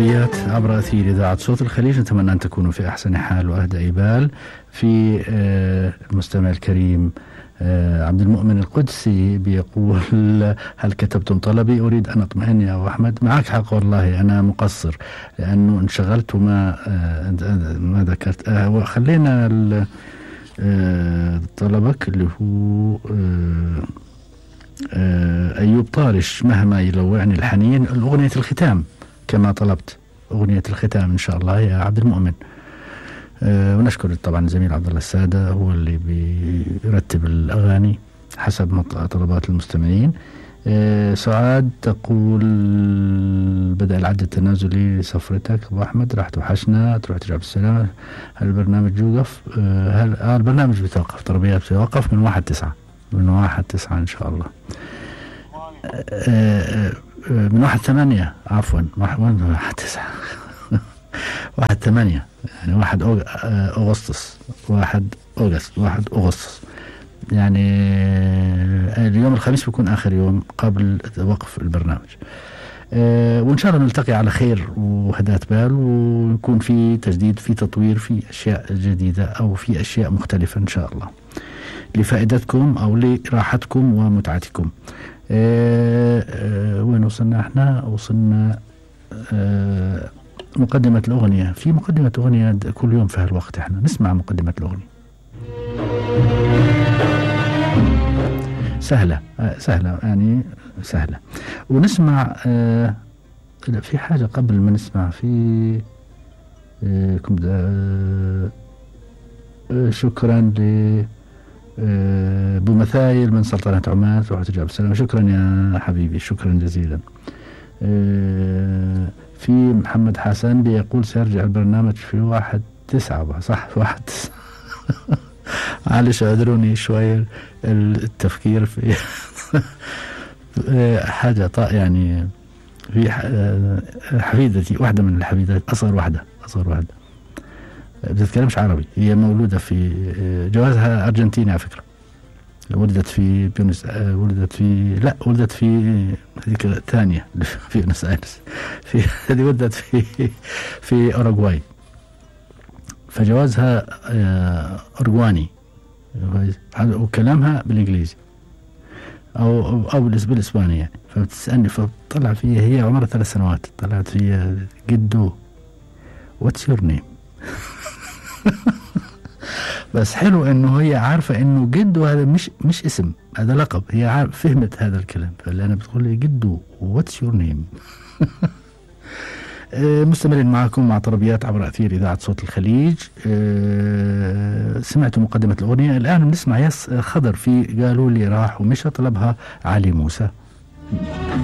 طربيات عبر أثير إذاعة صوت الخليج. نتمنى أن تكونوا في أحسن حال وأهدى بال. في المستمع الكريم عبد المؤمن القدسي بيقول: هل كتبتم طلبي؟ أريد أن أطمئن يا أبو أحمد. معك حق والله، أنا مقصر لأنه انشغلت وما ذكرت. وخلينا طلبك اللي هو أيوب طارش: مهما يلوعني الحنين، الأغنية الختام كما طلبت، أغنية الختام إن شاء الله يا عبد المؤمن. ونشكر طبعا الزميل عبد الله السادة، هو اللي بيرتب الأغاني حسب طلبات المستمعين. سعاد تقول: بدأ العد التنازلي لسفرتك أبو أحمد، راح توحشنا، تروح ترجع بالسلامة. هل البرنامج يوقف؟ البرنامج بيتوقف، طربيات بيتوقف من 1/9، من 1/9 إن شاء الله. من 1/8 عفوا، 1/9 1/8 يعني 1 أغسطس، 1 أغسطس يعني اليوم الخميس بيكون آخر يوم قبل وقف البرنامج. وإن شاء الله نلتقي على خير وهداة بال، ويكون في تجديد، في تطوير، في أشياء جديدة أو في أشياء مختلفة إن شاء الله لفائدتكم أو لراحتكم ومتعتكم. وين وصلنا احنا؟ وصلنا مقدمة الأغنية. في مقدمة أغنية كل يوم في هالوقت احنا نسمع مقدمة الأغنية. سهلة يعني سهلة. ونسمع في حاجة قبل ما نسمع. في شكرا ل بمثايل من سلطنة عمان، تروح ترجع بالسلامة. شكرا يا حبيبي، شكرا جزيلا. في محمد حسن بيقول: سيرجع البرنامج في 1/9. صح، 1/9 معلش اعذروني شوية التفكير في حاجة يعني. في حفيدتي، واحدة من الحفيدات، أصغر واحدة بتتكلمش عربي، هي مولودة في جوازها أرجنتيني على فكرة. ولدت في ولدت في هذيك الثانية في بيونس آيرس، هذه ولدت في أوروغواي، فجوازها أورغواني وكلامها بالإنجليزي أو بالإسباني يعني. فبتسألني، فطلع فيها، هي عمرها 3 سنوات، طلعت فيها: جدو what's your name؟ بس حلو انه هي عارفة انه جدو هذا مش اسم، هذا لقب. هي فهمت هذا الكلام، فاللي انا بتقول لي جدو what's your name؟ مستمرين معكم مع طربيات عبر أثير إذاعة صوت الخليج. سمعتوا مقدمة الأغنية، الآن بنسمع ياس خضر في قالوا لي راح ومشى، طلبها علي موسى.